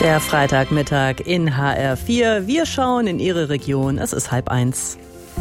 Der Freitagmittag in HR4. Wir schauen in Ihre Region. Es ist 12:30.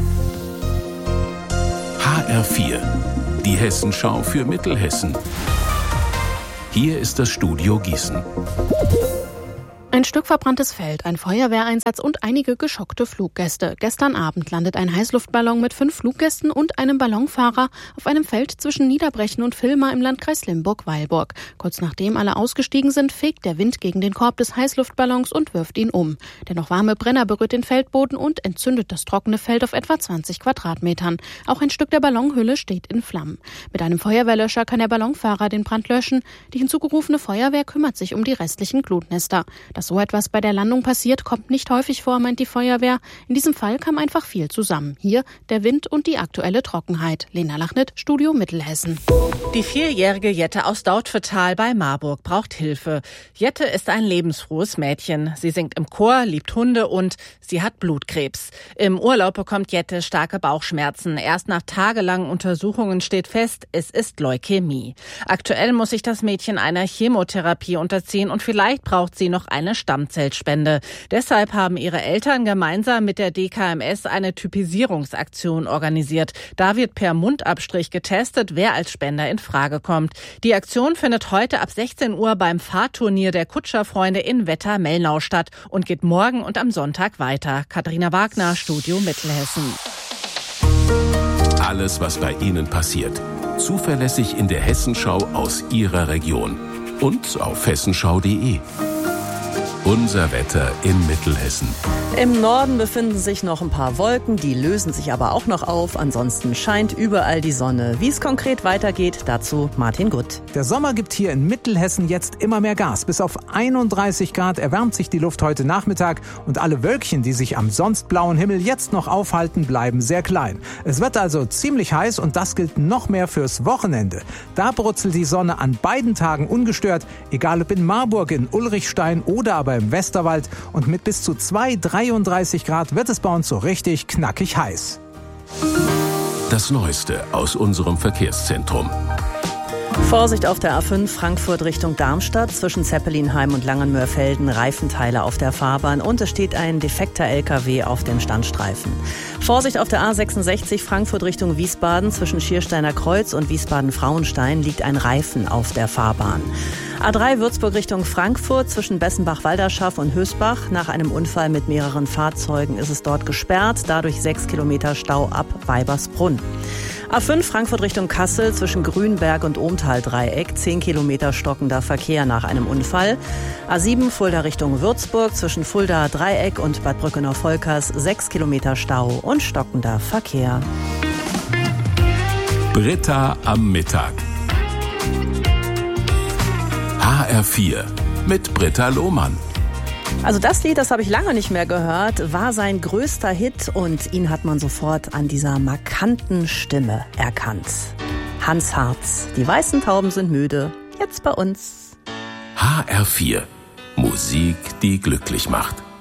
HR4, die Hessenschau für Mittelhessen. Hier ist das Studio Gießen. Ein Stück verbranntes Feld, ein Feuerwehreinsatz und einige geschockte Fluggäste. Gestern Abend landet ein Heißluftballon mit 5 Fluggästen und einem Ballonfahrer auf einem Feld zwischen Niederbrechen und Villmar im Landkreis Limburg-Weilburg. Kurz nachdem alle ausgestiegen sind, fegt der Wind gegen den Korb des Heißluftballons und wirft ihn um. Der noch warme Brenner berührt den Feldboden und entzündet das trockene Feld auf etwa 20 Quadratmetern. Auch ein Stück der Ballonhülle steht in Flammen. Mit einem Feuerwehrlöscher kann der Ballonfahrer den Brand löschen. Die hinzugerufene Feuerwehr kümmert sich um die restlichen Glutnester. Dass so etwas bei der Landung passiert, kommt nicht häufig vor, meint die Feuerwehr. In diesem Fall kam einfach viel zusammen. Hier der Wind und die aktuelle Trockenheit. Lena Lachnitt, Studio Mittelhessen. Die 4-jährige Jette aus Dautphetal bei Marburg braucht Hilfe. Jette ist ein lebensfrohes Mädchen. Sie singt im Chor, liebt Hunde und sie hat Blutkrebs. Im Urlaub bekommt Jette starke Bauchschmerzen. Erst nach tagelangen Untersuchungen steht fest, es ist Leukämie. Aktuell muss sich das Mädchen einer Chemotherapie unterziehen und vielleicht braucht sie noch eine Stammzellspende. Deshalb haben ihre Eltern gemeinsam mit der DKMS eine Typisierungsaktion organisiert. Da wird per Mundabstrich getestet, wer als Spender in Frage kommt. Die Aktion findet heute ab 16 Uhr beim Fahrturnier der Kutscherfreunde in Wetter-Mellnau statt und geht morgen und am Sonntag weiter. Katharina Wagner, Studio Mittelhessen. Alles, was bei Ihnen passiert. Zuverlässig in der Hessenschau aus Ihrer Region. Und auf hessenschau.de. Unser Wetter in Mittelhessen. Im Norden befinden sich noch ein paar Wolken, die lösen sich aber auch noch auf. Ansonsten scheint überall die Sonne. Wie es konkret weitergeht, dazu Martin Gutt. Der Sommer gibt hier in Mittelhessen jetzt immer mehr Gas. Bis auf 31 Grad erwärmt sich die Luft heute Nachmittag und alle Wölkchen, die sich am sonst blauen Himmel jetzt noch aufhalten, bleiben sehr klein. Es wird also ziemlich heiß und das gilt noch mehr fürs Wochenende. Da brutzelt die Sonne an beiden Tagen ungestört, egal ob in Marburg, in Ulrichstein oder aber im Westerwald, und mit bis zu 33 Grad wird es bei uns so richtig knackig heiß. Das Neueste aus unserem Verkehrszentrum. Vorsicht auf der A5 Frankfurt Richtung Darmstadt. Zwischen Zeppelinheim und Langenmörfelden Reifenteile auf der Fahrbahn und es steht ein defekter LKW auf dem Standstreifen. Vorsicht auf der A66 Frankfurt Richtung Wiesbaden. Zwischen Schiersteiner Kreuz und Wiesbaden-Frauenstein liegt ein Reifen auf der Fahrbahn. A3 Würzburg Richtung Frankfurt zwischen Bessenbach-Walderschaff und Hösbach. Nach einem Unfall mit mehreren Fahrzeugen ist es dort gesperrt. Dadurch 6 Kilometer Stau ab Weibersbrunn. A5 Frankfurt Richtung Kassel zwischen Grünberg und Ohmtal-Dreieck. 10 Kilometer stockender Verkehr nach einem Unfall. A7 Fulda Richtung Würzburg zwischen Fulda Dreieck und Bad Brückenau-Volkers. 6 Kilometer Stau und stockender Verkehr. Britta am Mittag. HR4 mit Britta Lohmann. Also das Lied, das habe ich lange nicht mehr gehört, war sein größter Hit und ihn hat man sofort an dieser markanten Stimme erkannt. Hans Harz, die weißen Tauben sind müde, jetzt bei uns. HR4, Musik, die glücklich macht.